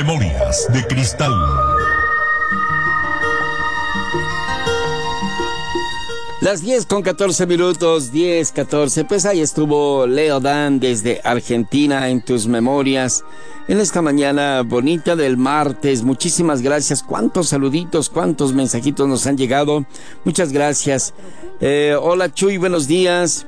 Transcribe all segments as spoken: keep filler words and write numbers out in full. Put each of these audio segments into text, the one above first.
Memorias de Cristal. Las diez con catorce minutos, diez, catorce, pues ahí estuvo Leo Dan desde Argentina en tus memorias, en esta mañana bonita del martes. Muchísimas gracias, cuántos saluditos, cuántos mensajitos nos han llegado, muchas gracias. Eh, hola Chuy, buenos días.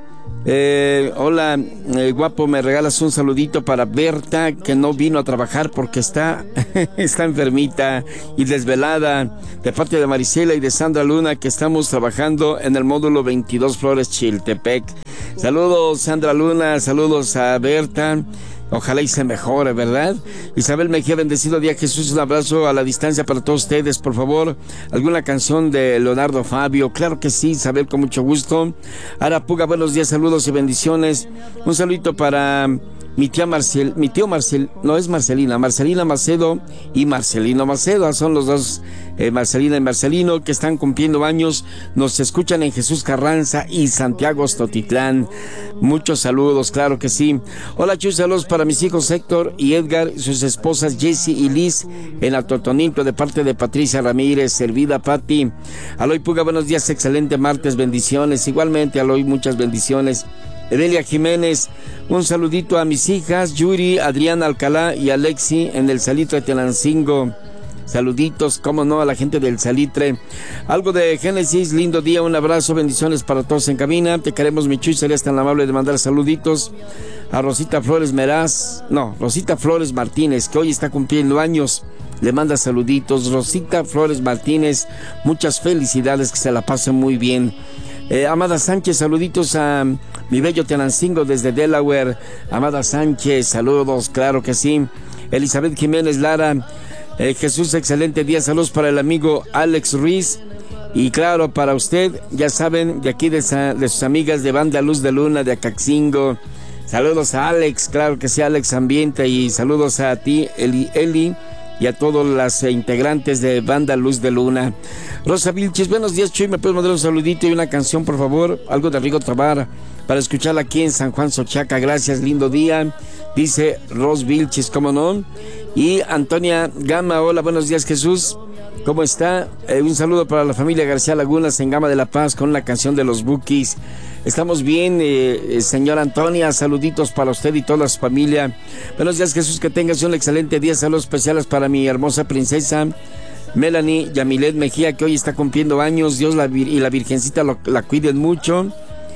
Eh, hola, eh, guapo, me regalas un saludito para Berta, que no vino a trabajar porque está, está enfermita y desvelada, de parte de Marisela y de Sandra Luna, que estamos trabajando en el módulo veintidós Flores Chiltepec. Saludos Sandra Luna, saludos a Berta. Ojalá y se mejore, ¿verdad? Isabel Mejía, bendecido día Jesús, un abrazo a la distancia para todos ustedes, por favor. ¿Alguna canción de Leonardo Fabio? Claro que sí, Isabel, con mucho gusto. Ara Puga, buenos días, saludos y bendiciones. Un saludito para mi tía Marcel, mi tío Marcel, no es Marcelina, Marcelina Macedo y Marcelino Macedo, son los dos, eh, Marcelina y Marcelino, que están cumpliendo años, nos escuchan en Jesús Carranza y Santiago Stotitlán. Muchos saludos, claro que sí. Hola Chuy, saludos para mis hijos Héctor y Edgar, sus esposas Jessie y Liz en Atotonilco, de parte de Patricia Ramírez. Servida Pati. Aloy Puga, buenos días, excelente martes, bendiciones. Igualmente Aloy, muchas bendiciones. Edelia Jiménez, un saludito a mis hijas Yuri, Adriana Alcalá y Alexi en el Salitre de Tenancingo. Saluditos, cómo no, a la gente del Salitre. Algo de Génesis, lindo día, un abrazo, bendiciones para todos en cabina. Te queremos, mi Chuy, serías tan amable de mandar saluditos a Rosita Flores Meraz, no, Rosita Flores Martínez, que hoy está cumpliendo años. Le manda saluditos, Rosita Flores Martínez, muchas felicidades, que se la pasen muy bien. Eh, Amada Sánchez, saluditos a mi bello Tenancingo desde Delaware. Amada Sánchez, saludos, claro que sí. Elizabeth Jiménez Lara, eh, Jesús, excelente día, saludos para el amigo Alex Ruiz. Y claro, para usted, ya saben, de aquí de, sa, de sus amigas de Banda Luz de Luna de Acaxingo. Saludos a Alex, claro que sí, Alex Ambiente, y saludos a ti, Eli, Eli, y a todos las eh, integrantes de Banda Luz de Luna. Rosa Vilches, buenos días Chuy, ¿me puedes mandar un saludito y una canción, por favor? Algo de Rigo Tobar para escucharla aquí en San Juan Xochaca. Gracias, lindo día, dice Ros Vilches, ¿cómo no? Y Antonia Gama, hola, buenos días Jesús, ¿cómo está? Eh, un saludo para la familia García Lagunas en Gama de la Paz con la canción de los Bukis. Estamos bien, eh, señora Antonia, saluditos para usted y toda su familia. Buenos días Jesús, que tengas un excelente día, saludos especiales para mi hermosa princesa Melanie Yamilet Mejía, que hoy está cumpliendo años. Dios la, y la Virgencita lo, la cuiden mucho,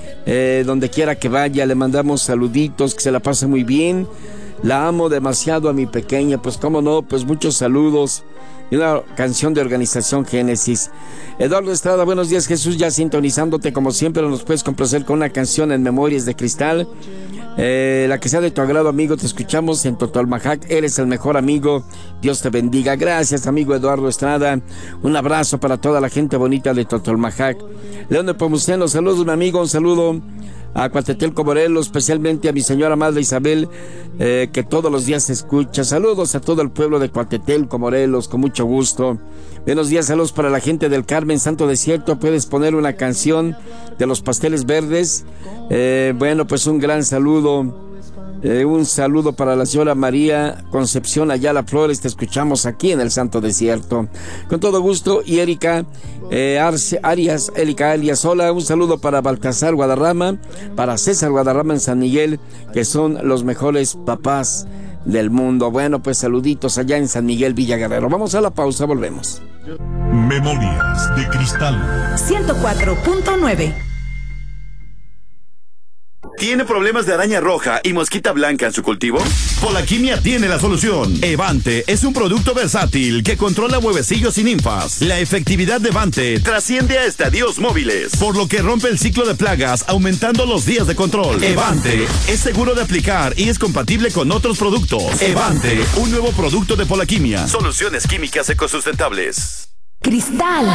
eh, donde quiera que vaya, le mandamos saluditos, que se la pase muy bien. La amo demasiado a mi pequeña, pues cómo no, pues muchos saludos. Y una canción de Organización Génesis. Eduardo Estrada, buenos días Jesús, ya sintonizándote como siempre, nos puedes complacer con una canción en Memorias de Cristal, eh, la que sea de tu agrado, amigo. Te escuchamos en Totoalmajac, eres el mejor amigo, Dios te bendiga. Gracias amigo Eduardo Estrada, un abrazo para toda la gente bonita de Totoalmajac. León de Pomuceno, saludos mi amigo, un saludo a Cuatetelco Morelos, especialmente a mi señora madre Isabel, eh, que todos los días se escucha. Saludos a todo el pueblo de Cuatetelco Morelos, con mucho gusto. Buenos días, saludos para la gente del Carmen Santo Desierto. Puedes poner una canción de los Pasteles Verdes. Eh, bueno, pues un gran saludo. Eh, un saludo para la señora María Concepción Ayala Flores, te escuchamos aquí en el Santo Desierto. Con todo gusto. Y Erika eh, Arce, Arias, Erika Arias, hola, un saludo para Baltasar Guadarrama, para César Guadarrama en San Miguel, que son los mejores papás del mundo. Bueno, pues saluditos allá en San Miguel, Villa Guerrero. Vamos a la pausa, volvemos. Memorias de Cristal ciento cuatro punto nueve. ¿Tiene problemas de araña roja y mosquita blanca en su cultivo? Polaquimia tiene la solución. Evante es un producto versátil que controla huevecillos y ninfas. La efectividad de Evante trasciende a estadios móviles, por lo que rompe el ciclo de plagas, aumentando los días de control. Evante es seguro de aplicar y es compatible con otros productos. Evante, un nuevo producto de Polaquimia. Soluciones químicas ecosustentables. Cristal.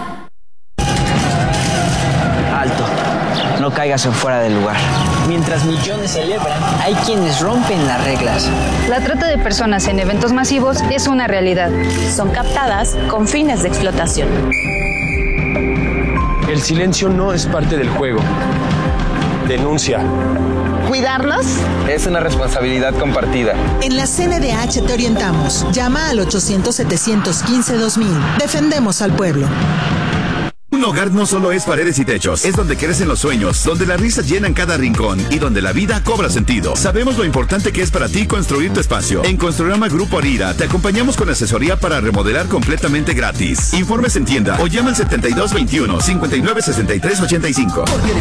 Alto. No caigas en fuera del lugar. Mientras millones celebran, hay quienes rompen las reglas. La trata de personas en eventos masivos es una realidad. Son captadas con fines de explotación. El silencio no es parte del juego. Denuncia. cuidarlos es una responsabilidad compartida. En la C N D H te orientamos. Llama al ochocientos, setecientos quince, dos mil. Defendemos al pueblo. Un hogar no solo es paredes y techos, es donde crecen los sueños, donde las risas llenan cada rincón y donde la vida cobra sentido. Sabemos lo importante que es para ti construir tu espacio. En Construrama Grupo Arira te acompañamos con asesoría para remodelar completamente gratis. Informes en tienda o llama al setenta y dos veintiuno, cincuenta y nueve sesenta y tres ochenta y cinco. Por